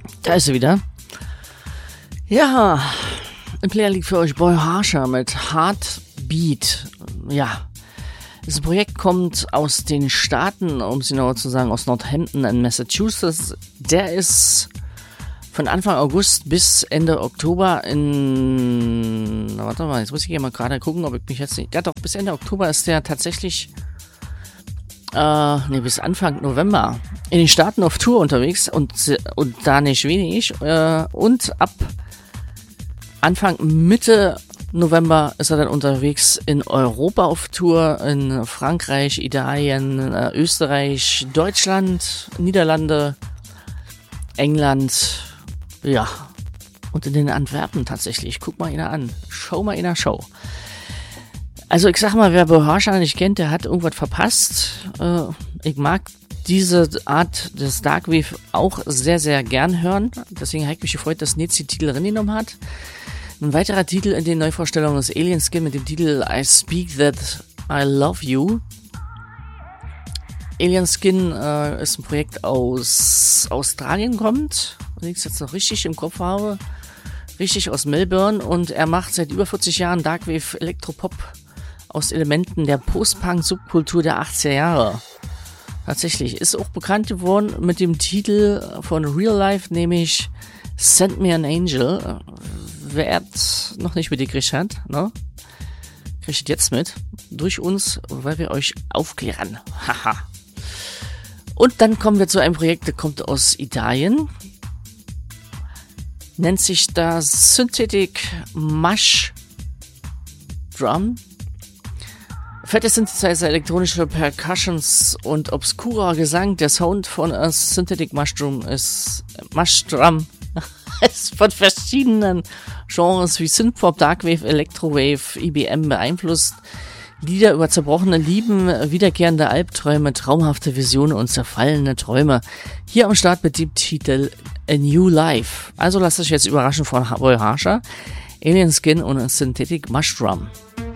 Da ist sie wieder. Ja, im Player liegt für euch Boy Harsher mit Heartbeat. Ja, das Projekt kommt aus den Staaten, um es genauer zu sagen, aus Northampton in Massachusetts. Der ist von Anfang August bis Ende Oktober warte mal, jetzt muss ich hier mal gerade gucken, ob ich mich jetzt nicht... Ja doch, bis Ende Oktober ist der tatsächlich... bis Anfang November in den Staaten auf Tour unterwegs und da nicht wenig. Und ab Anfang Mitte November ist er dann unterwegs in Europa auf Tour, in Frankreich, Italien, Österreich, Deutschland, Niederlande, England, ja, und in den Antwerpen tatsächlich. Guck mal ihn an. Schau mal in der Show. Also ich sag mal, wer Boy Harsher nicht kennt, der hat irgendwas verpasst. Ich mag diese Art des Darkwave auch sehr, sehr gern hören. Deswegen habe ich mich gefreut, dass Nez die Titel reingenommen hat. Ein weiterer Titel in den Neuvorstellungen ist Alien Skin mit dem Titel I Speak That I Love You. Alien Skin ist ein Projekt aus Australien kommt, wenn ich es jetzt noch richtig im Kopf habe. Richtig aus Melbourne, und er macht seit über 40 Jahren Darkwave Elektropop aus Elementen der Post-Punk-Subkultur der 80er Jahre. Tatsächlich ist auch bekannt geworden mit dem Titel von Real Life, nämlich Send Me an Angel. Wer es noch nicht mitgekriegt hat, ne? Kriegt jetzt mit. Durch uns, weil wir euch aufklären. Haha. Und dann kommen wir zu einem Projekt, das kommt aus Italien. Nennt sich das Synthetic Mush Drum. Fette Synthesizer, elektronische Percussions und obskurer Gesang. Der Sound von Synthetic Mushroom ist ist von verschiedenen Genres wie Synthpop, Darkwave, Electrowave, IBM beeinflusst. Lieder über zerbrochene Lieben, wiederkehrende Albträume, traumhafte Visionen und zerfallene Träume. Hier am Start mit dem Titel A New Life. Also lasst euch jetzt überraschen von Boy Harsher, Alien Skin und Synthetic Mushroom.